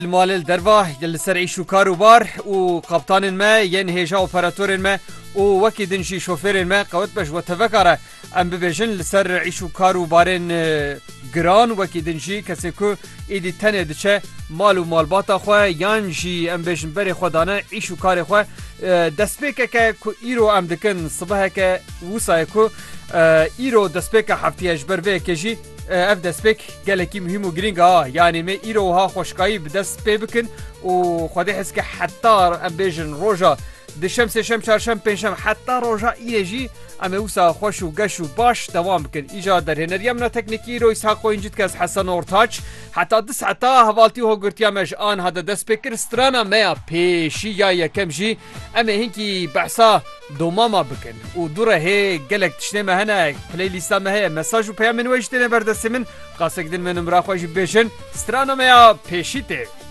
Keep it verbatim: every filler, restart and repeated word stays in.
المال دربا يلي سر عيشو كارو بار وقبطان ما ين هيجا اوبراتور ما ووكي دنشي شوفير ما قوت باش وتفكر ام ببيجن لسر عيشو كارو بارين جران وكي دنشي كسيكو ايدي تنه دچه مال و مال باتا خو يانجي ام بيجن بري خدانا عيشو كار خو دسبيك ك ايرو ام دكن صبح ك وسايكو ايرو دسبيك حفتياج بربه كجي اف دسبيك قالكي مهم وجرينغا يعني ما ايرو ها خوشكاي بدس بيبكن وخدي حسك حتى ام بيجن روجا د شمس شم چهارشنبه پنجشنبه حتی روزا ایجی اما وسا خوش و گش و باش دوام بکن ایجاد در هنر یمنا تکنیکی رو اسحاق اینجت که از حسن اورتاچ حتی دس حتی حوالتی ها گرتیامش آن هذا دست بکر سترانا میا پیشی یا یکم جی اما هنکی بحثا دوماما بکن و دوره هی گلک تشنه مهنه پلی لیستا مهه مساج و پیام من وجدنه بردست من قاسک دن من امرا خوش بیشن سترانا میا پیشی ته